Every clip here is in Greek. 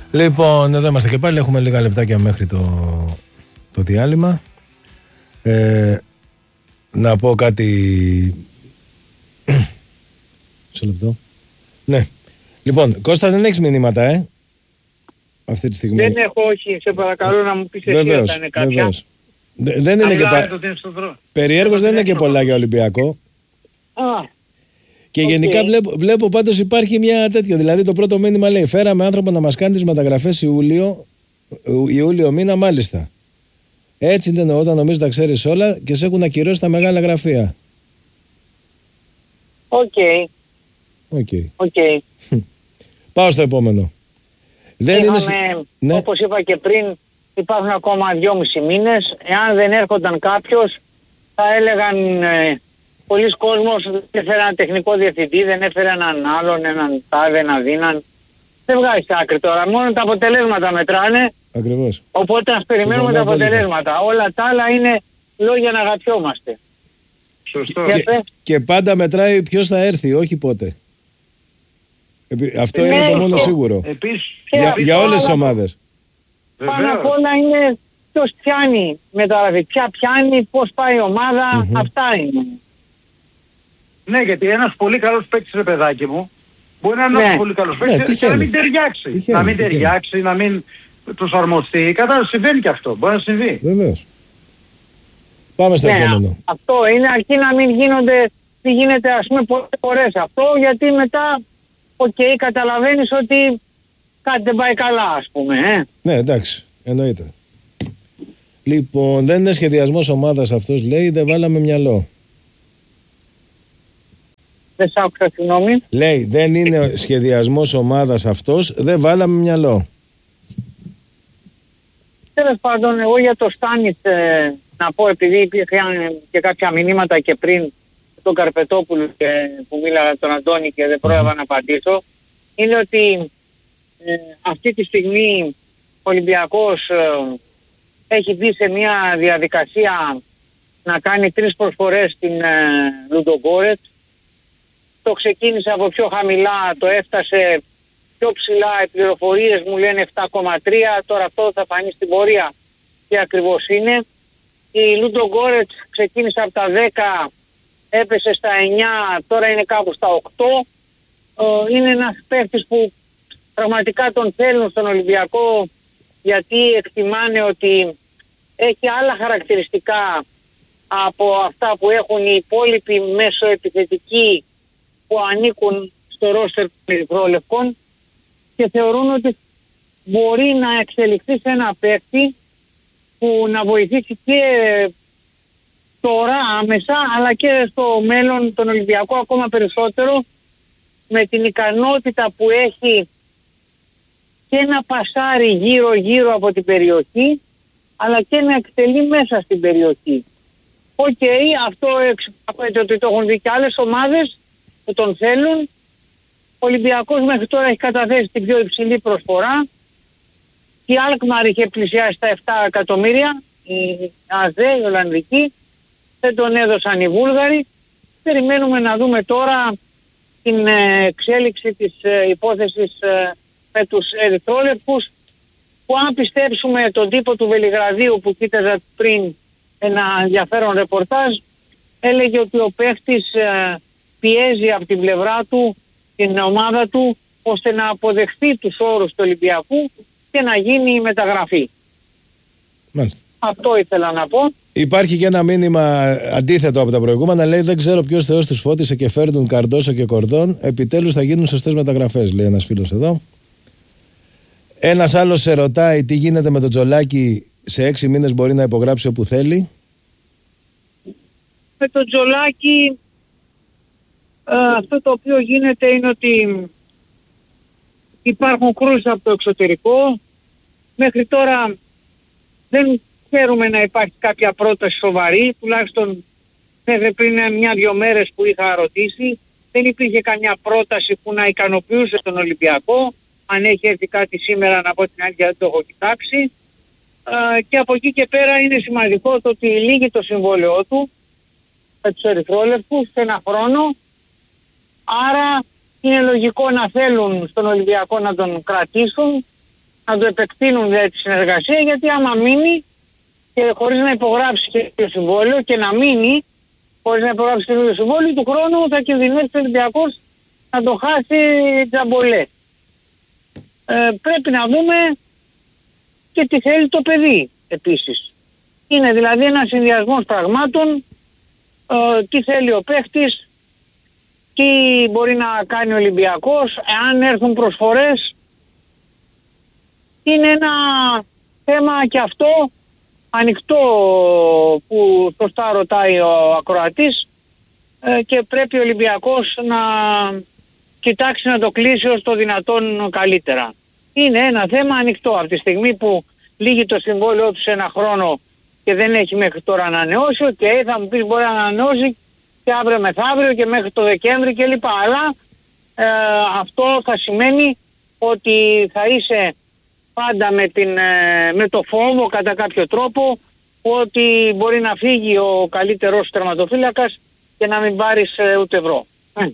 Λοιπόν, εδώ είμαστε και πάλι. Έχουμε λίγα λεπτάκια μέχρι το διάλειμμα. Να πω κάτι. Σε λεπτό. Ναι. Λοιπόν, Κώστα, δεν έχεις μηνύματα, αυτή τη στιγμή. Δεν έχω, όχι. Σε παρακαλώ να μου πεις εσύ όταν είναι κάποια. Βεβαίως. Δεν είναι και περιέργως δεν είναι και πολλά για Ολυμπιακό. Και γενικά βλέπω πάντως υπάρχει μια τέτοιο. Δηλαδή το πρώτο μήνυμα λέει: φέραμε άνθρωπο να μας κάνει τις μεταγραφές Ιούλιο μήνα, μάλιστα. Έτσι είναι όταν νομίζεις τα ξέρεις όλα και σε έχουν ακυρώσει τα μεγάλα γραφεία. Οκ. Πάω στο επόμενο. Όπως είπα και πριν, υπάρχουν ακόμα 2,5 μήνες. Εάν δεν έρχονταν κάποιος, θα έλεγαν πολλοί κόσμος δεν έφερε έναν τεχνικό διευθυντή, δεν έφερε έναν άλλον, έναν τάδε, έναν δίναν. Δεν βγάζει άκρη τώρα. Μόνο τα αποτελέσματα μετράνε. Ακριβώς. Οπότε ας περιμένουμε τα αποτελέσματα. Όλα τα άλλα είναι λόγια να αγαπιόμαστε. Σωστό. Και πάντα μετράει ποιος θα έρθει, όχι πότε. Αυτό είναι το μόνο σίγουρο. Για όλες τις ομάδες. Πάνω απ' όλα είναι ποιος πιάνει μεταγραφή. Ποια πιάνει, πώς πάει η ομάδα. Αυτά είναι. Ναι, γιατί ένας πολύ καλός παίκτης, ρε παιδάκι μου, μπορεί να είναι ένας πολύ καλός παίκτης και να μην ταιριάξει. Να μην ταιριάξει, να μην προσαρμοστεί. Συμβαίνει και αυτό. Μπορεί να συμβεί. Βεβαίως. Πάμε στο επόμενο. Αυτό είναι, αρκεί να μην γίνεται ας πούμε πολλές φορές αυτό, γιατί μετά καταλαβαίνεις ότι κάτι δεν πάει καλά, ας πούμε. Ναι, εντάξει, εννοείται. Λοιπόν, δεν είναι σχεδιασμός ομάδας αυτός, λέει, δεν βάλαμε μυαλό. Δεν σ' άκουσα, συγγνώμη. Λέει, δεν είναι σχεδιασμός ομάδας αυτός, δεν βάλαμε μυαλό. Τέλος πάντων, εγώ για το Στάνιτ να πω, επειδή υπήρχαν και κάποια μηνύματα και πριν τον Καρπετόπουλο που μίλαγα τον Αντώνη και δεν πρόλαβα να απαντήσω, είναι ότι αυτή τη στιγμή ο Ολυμπιακός έχει μπει σε μια διαδικασία να κάνει 3 προσφορές στην Λουντογκόρετ. Το ξεκίνησε από πιο χαμηλά, το έφτασε πιο ψηλά, οι πληροφορίες μου λένε 7,3, τώρα αυτό θα φανεί στην πορεία τι ακριβώς είναι. Η Λουντογκόρετ ξεκίνησε από τα 10, έπεσε στα 9, τώρα είναι κάπου στα 8. Είναι ένας παίκτης που πραγματικά τον θέλουν στον Ολυμπιακό, γιατί εκτιμάνε ότι έχει άλλα χαρακτηριστικά από αυτά που έχουν οι υπόλοιποι μέσοεπιθετικοί που ανήκουν στο ρόστερ των ερυθρόλευκων, και θεωρούν ότι μπορεί να εξελιχθεί σε ένα παίκτη που να βοηθήσει και τώρα άμεσα, αλλά και στο μέλλον τον Ολυμπιακό ακόμα περισσότερο, με την ικανότητα που έχει και να πασάρει γύρω από την περιοχή, αλλά και να εκτελεί μέσα στην περιοχή. Αυτό εξυπηρετεί ότι το έχουν δει και άλλες ομάδες που τον θέλουν. Ο Ολυμπιακός μέχρι τώρα έχει καταθέσει την πιο υψηλή προσφορά. Η Alkmaar είχε πλησιάσει στα 7 εκατομμύρια, η ΑΖΕ, η Ολλανδική. Δεν τον έδωσαν οι Βούλγαροι. Περιμένουμε να δούμε τώρα την εξέλιξη της υπόθεσης με τους ερυθρόλευκους, που αν πιστέψουμε τον τύπο του Βελιγραδίου που κοίταζα πριν ένα ενδιαφέρον ρεπορτάζ, έλεγε ότι ο παίχτης πιέζει από την πλευρά του την ομάδα του ώστε να αποδεχθεί τους όρους του Ολυμπιακού και να γίνει η μεταγραφή. Μάλιστα. Αυτό ήθελα να πω. Υπάρχει και ένα μήνυμα αντίθετο από τα προηγούμενα. Λέει: δεν ξέρω ποιος Θεός τους φώτισε και φέρνουν Καρντόσο και Κορδόν. Επιτέλους θα γίνουν σωστές μεταγραφές, λέει ένας φίλος εδώ. Ένας άλλος σε ρωτάει τι γίνεται με τον Τζολάκη. Σε 6 μήνες μπορεί να υπογράψει όπου θέλει. Με τον Τζολάκη αυτό το οποίο γίνεται είναι ότι υπάρχουν κρούσεις από το εξωτερικό. Μέχρι τώρα δεν ξέρουμε να υπάρχει κάποια πρόταση σοβαρή, τουλάχιστον μέχρι πριν 1-2 μέρες που είχα ρωτήσει. Δεν υπήρχε καμιά πρόταση που να ικανοποιούσε τον Ολυμπιακό. Αν έχει έρθει κάτι σήμερα, να πω την αλήθεια, δεν το έχω κοιτάξει. Και από εκεί και πέρα είναι σημαντικό το ότι λύγει το συμβόλαιό του με τους ερυθρόλευκους σε 1 χρόνο. Άρα είναι λογικό να θέλουν στον Ολυμπιακό να τον κρατήσουν να το επεκτείνουν τη συνεργασία, γιατί άμα μείνει και χωρίς να υπογράψει και το συμβόλαιο και να μείνει χωρίς να υπογράψει και το συμβόλαιο, του χρόνου θα κινδυνεύσει ο Ολυμπιακός να το χάσει τζαμπολέ. Πρέπει να δούμε και τι θέλει το παιδί επίσης. Είναι δηλαδή ένας συνδυασμός πραγμάτων, τι θέλει ο παίχτης, τι μπορεί να κάνει ο Ολυμπιακός, εάν έρθουν προσφορές. Είναι ένα θέμα και αυτό ανοιχτό που σωστά ρωτάει ο ακροατής, και πρέπει ο Ολυμπιακός να κοιτάξει να το κλείσει ως το δυνατόν καλύτερα. Είναι ένα θέμα ανοιχτό. Από τη στιγμή που λύγει το συμβόλαιό του σε ένα χρόνο και δεν έχει μέχρι τώρα ανανεώσει, θα μου πεις μπορεί να ανανεώσει και αύριο μεθαύριο και μέχρι το Δεκέμβρη κλπ. Αλλά αυτό θα σημαίνει ότι θα είσαι πάντα με το φόβο κατά κάποιο τρόπο ότι μπορεί να φύγει ο καλύτερος τερματοφύλακας και να μην πάρεις ούτε ευρώ.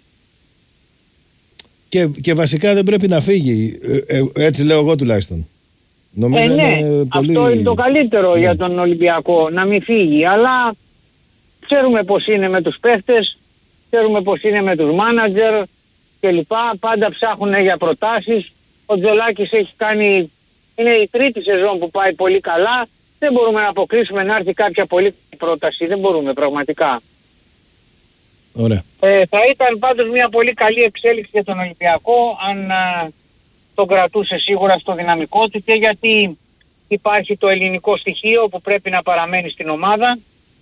Και βασικά δεν πρέπει να φύγει, έτσι λέω εγώ τουλάχιστον. Νομίζω είναι πολύ... Αυτό είναι το καλύτερο για τον Ολυμπιακό, να μην φύγει. Αλλά ξέρουμε πως είναι με τους παίχτες, ξέρουμε πως είναι με τους μάνατζερ κλπ. Πάντα ψάχνουν για προτάσεις. Ο Τζολάκης έχει κάνει, είναι η τρίτη σεζόν που πάει πολύ καλά. Δεν μπορούμε να αποκλείσουμε να έρθει κάποια πολύ πρόταση. Δεν μπορούμε πραγματικά. Ωραία. Θα ήταν πάντως μια πολύ καλή εξέλιξη για τον Ολυμπιακό αν τον κρατούσε σίγουρα στο δυναμικό του, και γιατί υπάρχει το ελληνικό στοιχείο που πρέπει να παραμένει στην ομάδα,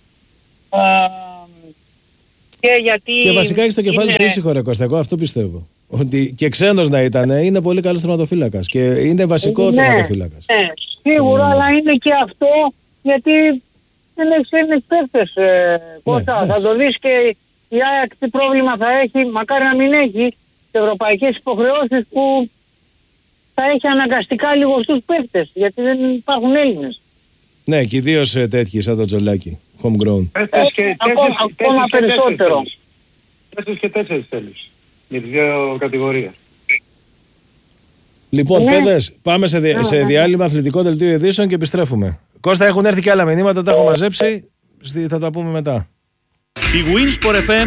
και γιατί... Και βασικά έχει το κεφάλι σου ήσυχο, ρε Κώστα, εγώ αυτό πιστεύω. Ότι και ξένος να ήταν, είναι πολύ καλός τερματοφύλακας και είναι βασικό τερματοφύλακας. Ναι, σίγουρα, αλλά είναι και αυτό γιατί είναι ξένες παίχτες, Κώστα. Θα το δεις και η ΑΕΚ τι πρόβλημα θα έχει, μακάρι να μην έχει, τις ευρωπαϊκές υποχρεώσεις που θα έχει αναγκαστικά λιγοστούς παίχτες, γιατί δεν υπάρχουν Έλληνες. Ναι, και ιδίως τέτοιοι σαν το Τζολάκι, homegrown. Ακόμα περισσότερο. 4 και 4 θέλεις, με τις δύο κατηγορίες. Λοιπόν, παιδες, πάμε σε διάλειμμα, αθλητικό δελτίο ειδήσεων και επιστρέφουμε. Κώστα, έχουν έρθει και άλλα μηνύματα, τα έχω μαζέψει, θα τα πούμε μετά. Η Winsport FM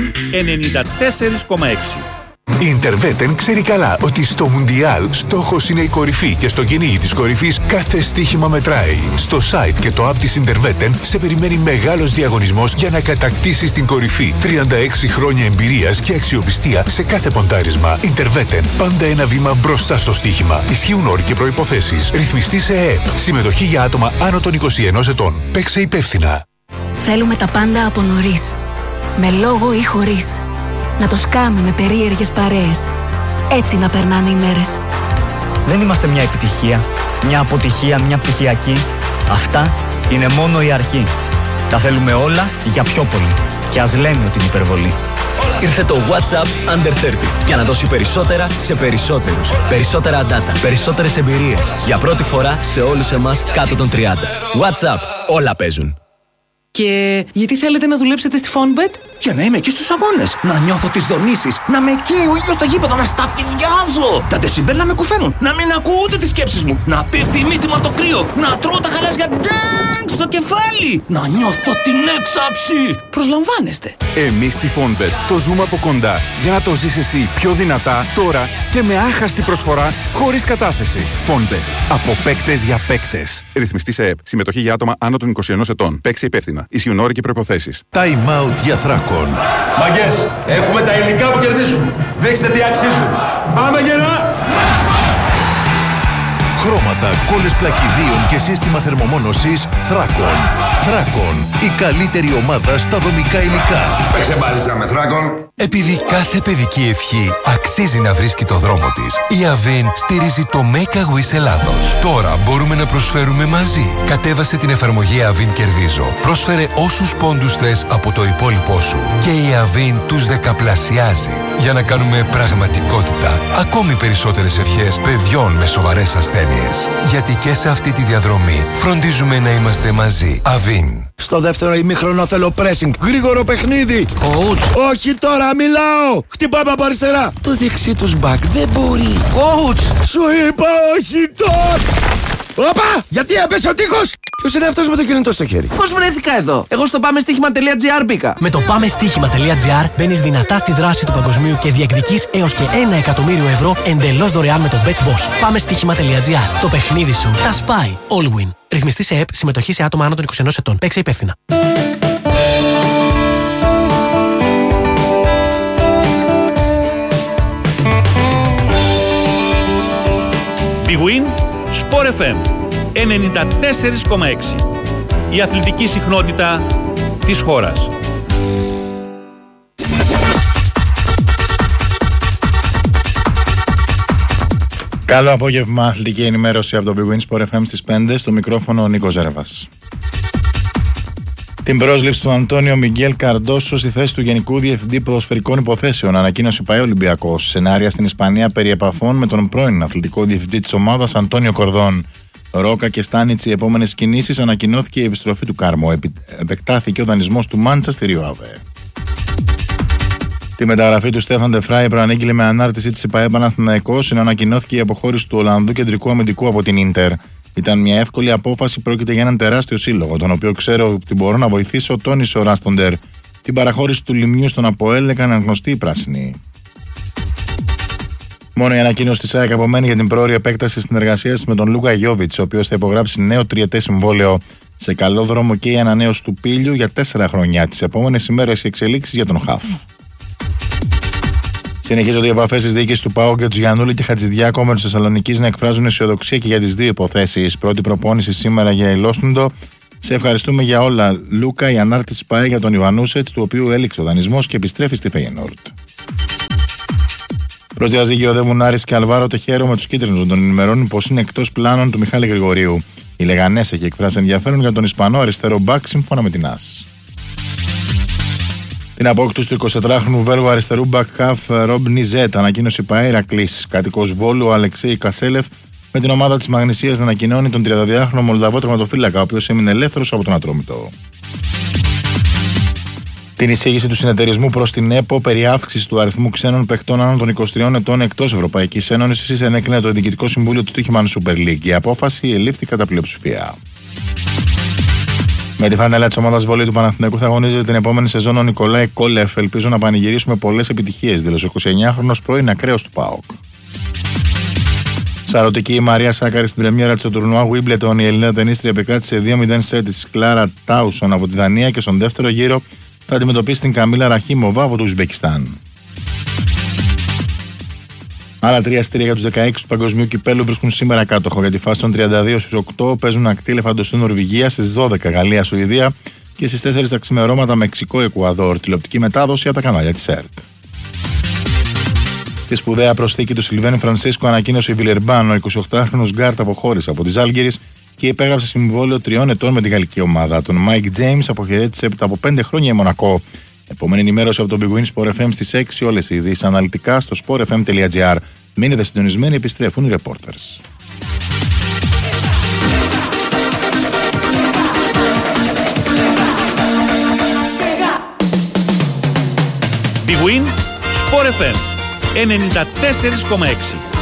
94,6. Η Interveten ξέρει καλά ότι στο Μουντιάλ στόχος είναι η κορυφή και στο κυνήγι της κορυφής κάθε στοίχημα μετράει. Στο site και το app της Interveten σε περιμένει μεγάλος διαγωνισμός για να κατακτήσεις την κορυφή. 36 χρόνια εμπειρίας και αξιοπιστία σε κάθε ποντάρισμα. Interveten, πάντα ένα βήμα μπροστά στο στοίχημα. Ισχύουν όροι και προϋποθέσεις. Ρυθμιστή σε ΕΕΠ. Συμμετοχή για άτομα άνω των 21 ετών. Παίξε υπεύθυνα. Θέλουμε τα πάντα από νωρίς. Με λόγο ή χωρίς. Να το σκάμε με περίεργες παρέες. Έτσι να περνάνε οι μέρες. Δεν είμαστε μια επιτυχία, μια αποτυχία, μια πτυχιακή. Αυτά είναι μόνο η αρχή. Τα θέλουμε όλα για πιο πολύ. Και ας λέμε ότι είναι υπερβολή. Ήρθε το WhatsApp Under 30 για να δώσει περισσότερα σε περισσότερους. Περισσότερα data, περισσότερες εμπειρίες. Για πρώτη φορά σε όλους εμάς κάτω των 30. WhatsApp, όλα παίζουν. Και γιατί θέλετε να δουλέψετε στη Fonbet? Για να είμαι εκεί στους αγώνες, να νιώθω τις δονήσεις, να με καίει ο ήλιος στο γήπεδο, να σταφυδιάζω. Τα δεσιμπέλ να με κουφαίνουν, να μην ακούω ούτε τις σκέψεις μου, να πέφτει η μύτη μου από το κρύο, να τρώω τα χαλάζια ντάγκ στο κεφάλι, να νιώθω την έξαψη. Προσλαμβάνεστε. Εμείς στη Fonbet το ζούμε από κοντά για να το ζεις εσύ πιο δυνατά τώρα και με άχαστη προσφορά χωρίς κατάθεση. Fonbet. Από παίκτες για παίκτες. Ρυθμιστή σε ΕΕΠ. Συμμετοχή για άτομα άνω των 21 ετών. Παίξε υπεύθυνα. Ισχύουν όροι και προϋποθέσεις. Time out για Θράκον. Μαγκές, έχουμε τα υλικά που κερδίζουν. Δείξτε τι αξίζουν. Πάμε γερά! Χρώματα, κόλλες πλακιδίων και σύστημα θερμομόνωσης Θράκον. Θράκον, η καλύτερη ομάδα στα δομικά υλικά. Παίξε μπάλιτσα με Θράκον. Επειδή κάθε παιδική ευχή αξίζει να βρίσκει το δρόμο της, η Αβίν στηρίζει το Make a Wish Ελλάδος. Τώρα μπορούμε να προσφέρουμε μαζί. Κατέβασε την εφαρμογή Αβίν Κερδίζω. Πρόσφερε όσους πόντους θες από το υπόλοιπό σου. Και η Αβίν τους δεκαπλασιάζει. Για να κάνουμε πραγματικότητα ακόμη περισσότερες ευχές παιδιών με σοβαρές ασθένειες. Γιατί και σε αυτή τη διαδρομή φροντίζουμε να είμαστε μαζί. Αβίν. Στο δεύτερο ημίχρονο θέλω pressing. Γρήγορο παιχνίδι. Coach. Όχι τώρα, μιλάω. Χτυπάμε από αριστερά. Το δεξί τους μπακ δεν μπορεί. Coach. Σου είπα όχι τώρα. Όπα! Γιατί έπεσε ο τείχος! Ποιος είναι αυτός με το κινητό στο χέρι? Πώς βρέθηκα εδώ? Εγώ στο πάμεστίχημα.gr μπήκα. Με το πάμεστίχημα.gr μπαίνεις δυνατά στη δράση του παγκοσμίου και διεκδικείς έως και 1 εκατομμύριο ευρώ εντελώς δωρεάν με το BetBoss. Πάμεστίχημα.gr. Το παιχνίδι σου τα σπάει. All win. Ρυθμιστή σε ΕΠ, συμμετοχή σε άτομα άνω των 21 ετών. Παίξε υπεύθυνα. Big Win Sport FM 94,6. Η αθλητική συχνότητα της χώρας. Καλό απόγευμα, αθλητική ενημέρωση από το Big Win Sport FM στις 5, στο μικρόφωνο ο Νίκος Ζέρβας. Την πρόσληψη του Αντώνιο Μιγγέλ Καρντόσο στη θέση του Γενικού Διευθυντή Ποδοσφαιρικών Υποθέσεων ανακοίνωσε η ΠΑΕ Ολυμπιακός. Σενάρια στην Ισπανία περί επαφών με τον πρώην αθλητικό διευθυντή της ομάδας Αντώνιο Κορδόν. Ρόκα και Στάνιτς οι επόμενες κινήσεις, ανακοινώθηκε η επιστροφή του Κάρμο. Επεκτάθηκε ο δανεισμός του Μάντσεστερ Ιουάβε. Τη μεταγραφή του Στέφαν Ντεφράι προανήγγειλε με ανάρτησή της η ΠΑΕ Παναθηναϊκός, ενώ ανακοινώθηκε η αποχώρηση του Ολλανδού κεντρικού αμυντικού από την Ίντερ. Ήταν μια εύκολη απόφαση, πρόκειται για έναν τεράστιο σύλλογο, τον οποίο ξέρω ότι μπορώ να βοηθήσω, τόνισε ο Ράστοντερ. Την παραχώρηση του Λιμνιού στον ΑΠΟΕΛ έκανε γνωστή η πράσινη. Μόνο η ανακοίνωση της ΑΕΚ απομένει για την πρόωρη επέκταση συνεργασίας με τον Λούκα Γιόβιτς, ο οποίος θα υπογράψει νέο τριετές συμβόλαιο. Σε καλό δρόμο και η ανανέωση του Πίλιου για 4 χρόνια. Τις επόμενες ημέρες οι εξελίξεις για τον ΧΑΦ. Συνεχίζονται οι επαφές της διοίκησης του ΠΑΟΚ και του Γιαννούλη και Χατζηδιάκο με τους Θεσσαλονικείς να εκφράζουν αισιοδοξία και για τις δύο υποθέσεις. Πρώτη προπόνηση σήμερα για Ηλόστουντο. Σε ευχαριστούμε για όλα, Λούκα. Η ανάρτηση ΠΑΕ για τον Ιβανούσετς, του οποίου έληξε ο δανεισμός και επιστρέφει στη Φέιενορντ. Προς διαζύγιο οδεύουν Άρης και Αλβάρο Τεχέρο με τους κίτρινους, τον ενημερώνουν πως είναι εκτός πλάνων του Μιχάλη Γρηγορίου. Η Λεγανές έχει εκφράσει ενδιαφέρον για τον Ισπανό αριστερό μπακ σύμφωνα με την ΑΣ. Την απόκτηση του 24χρονου Βέλγου αριστερού μπακ χαφ Ρομπ Νιζέτ ανακοίνωσε η ΠΑΕ Ηρακλής. Κάτοικος Βόλου ο Αλεξέη Κασέλεφ με την ομάδα της Μαγνησίας να ανακοινώνει τον 32χρονο Μολδαβό τερματοφύλακα, ο οποίος έμεινε ελεύθερος από τον Ατρόμητο. Την εισήγηση του συνεταιρισμού προς την ΕΠΟ περί αύξησης του αριθμού ξένων παιχτών άνω των 23 ετών εκτός Ευρωπαϊκής Ένωσης ενέκρινε το Διοικητικό Συμβούλιο του Τύχημαν Super League. Η απόφαση ελήφθη κατά πλειοψηφία. Με τη φανέλα της ομάδας βολή του Παναθηναϊκού θα αγωνίζεται την επόμενη σεζόν ο Νικολάη Κόλεφ. Ελπίζω να πανηγυρίσουμε πολλές επιτυχίες, δήλωσε ο 29χρονος πρώην ακραίος του ΠΑΟΚ. Σαρωτική η Μαρία Σάκαρη στην πρεμιέρα του τουρνουά Wimbledon. Η Ελληνίδα τενίστρια επικράτησε 2-0 σετ της Κλάρα Τάουσον από τη Δανία και στον δεύτερο γύρο θα αντιμετωπίσει την Καμίλα Ραχίμοβα από το Ουσμπεκιστάν. Άλλα 3 εισιτήρια για τους 16 του Παγκοσμίου Κυπέλλου βρίσκουν σήμερα κάτοχο. Για τη φάση των 32 στις 8 παίζουν ακτή Ελεφαντοστού Νορβηγία, στις 12 Γαλλία Σουηδία και στις 4 τα ξημερώματα Μεξικό Εκουαδόρ. Τηλεοπτική μετάδοση από τα κανάλια της ΕΡΤ. Τη σπουδαία προσθήκη του Σιλβένου Φρανσίσκο ανακοίνωσε η Βιλερμπάν. Ο 28χρονος γκάρτ αποχώρησε από τη Ζάλγκιρις και υπέγραψε συμβόλαιο 3 ετών με την γαλλική ομάδα. Τον Μάικ Τζέιμς αποχαιρέτησε έπειτα από 5 χρόνια η Μονακό. Επόμενη ενημέρωση από το Big Win Sport FM στις 6. Όλες οι ειδήσεις αναλυτικά στο sportfm.gr. Μείνετε συντονισμένοι, επιστρέφουν οι reporters. Big Win Sport FM 94,6.